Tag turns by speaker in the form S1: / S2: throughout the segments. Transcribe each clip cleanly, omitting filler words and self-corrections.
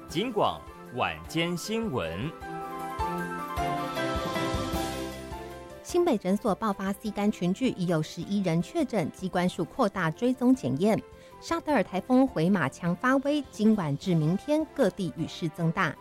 S1: 警广晚间新闻。
S2: 新北诊所爆发 C 肝群聚，已有11人确诊，机关署扩大追踪检验。沙德尔台风回马强发威，今晚至明天各地雨势增大。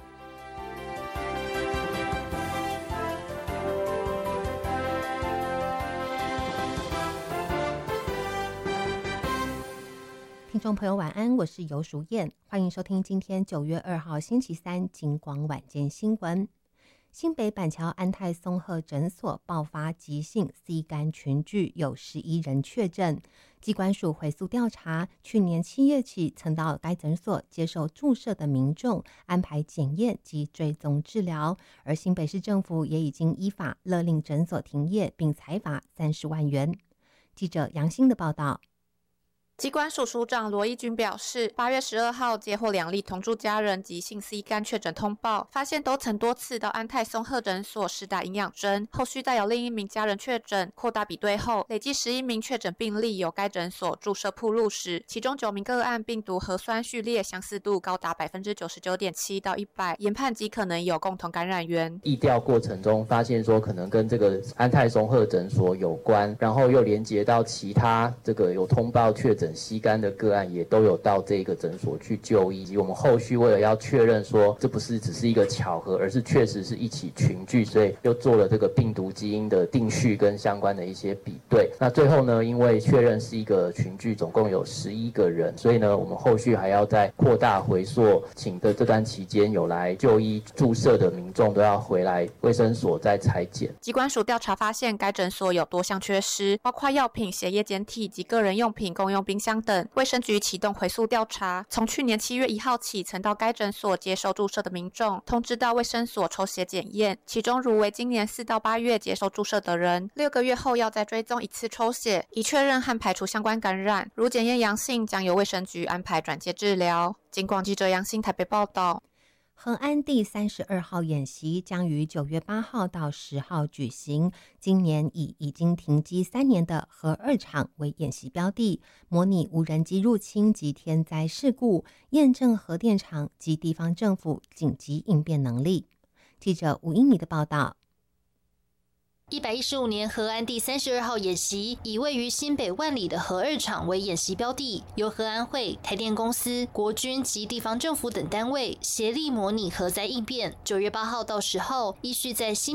S2: 听众朋友晚安，我是游淑燕，欢迎收听今天9月2号星期三警广晚间新闻。新北板桥安泰松鹤诊所爆发急性 C 肝群聚，有11人确诊。疾管署回溯调查，去年7月起曾到该诊所接受注射的民众安排检验及追踪治疗，而新北市政府也已经依法勒令诊所停业，并裁罚30万元。记者杨欣的报道。
S3: 疾管署署长罗一军表示，8月12号接获2例同住家人急性 C 肝确诊通报，发现都曾多次到安泰松鹤诊所施打营养针，后续再有另一名家人确诊，扩大比对后，累计11名确诊病例由该诊所注射暴露史，其中9名个案病毒核酸序列相似度高达 99.7% 到100%，研判极可能有共同感染源。
S4: 疫调过程中发现说可能跟这个安泰松鹤诊所有关，然后又连接到其他这个有通报确诊C肝的个案也都有到这个诊所去就医，以及我们后续为了要确认说这不是只是一个巧合，而是确实是一起群聚，所以又做了这个病毒基因的定序跟相关的一些比对。那最后呢，因为确认是一个群聚，总共有11个人，所以呢，我们后续还要再扩大回溯，请的这段期间有来就医注射的民众都要回来卫生所再采检。
S3: 疾管署调查发现，该诊所有多项缺失，包括药品、血液检体及个人用品、公用冰箱等。卫生局启动回溯调查，从去年7月1号起，曾到该诊所接受注射的民众通知到卫生所抽血检验，其中如为今年4到8月接受注射的人，6个月后要再追踪一次抽血，以确认和排除相关感染。如检验阳性，将由卫生局安排转介治疗。警广记者杨欣台北报道。
S2: 恒安第32号演习将于9月8号到10号举行，今年以已经停机3年的核2厂为演习标的，模拟无人机入侵及天灾事故，验证核电厂及地方政府紧急应变能力。记者吴英米的报道。
S5: 115年核安第32号演习以位于新北万里的核2厂为演习标的，由核安会、台电公司、国军及地方政府等单位协力模拟核灾应变。9月8号到10号，依序在新